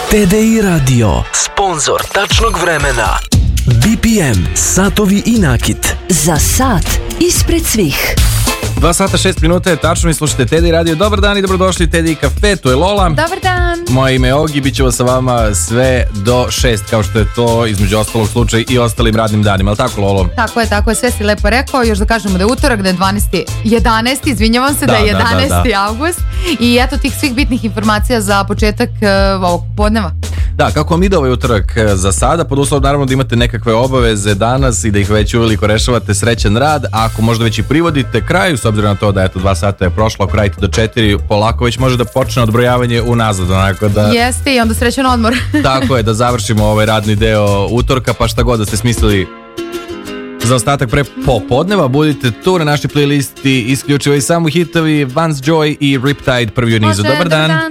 TDI Radio, sponzor tačnog vremena. BPM, satovi i nakit. Za sat ispred svih. 2 sata 6 minuta je tačno i slušate TDI Radio. Dobar dan i dobrodošli u TDI Cafe, tu je Lola. Dobar dan. Moje ime je Ogi, bit ćemo sa vama sve do 6, kao što je to između ostalog slučaj i ostalim radnim danima, ali tako, Lolo? Tako je, sve si lepo rekao. Još da kažemo da je utorak, da je 11. Izvinjavam se, da je 11. Avgust. I eto tih svih bitnih informacija za početak ovog podneva. Da, kako vam ide ovaj utorak za sada, pod uslovom naravno da imate nekakve obaveze danas i da ih već uveliko rešavate, srećan rad, a ako možda već i privodite kraju, s obzirom na to da eto 2 sata je prošlo, ako radite do 4, polako već može da počne odbrojavanje unazad, onako da... Jeste, i onda srećan odmor. Tako je, da završimo ovaj radni deo utorka, pa šta god da ste smislili za ostatak pre popodneva, budite tu na našoj playlisti, isključivo i samo hitovi Vance Joy i Riptide prvi u nizu. Dobar dan.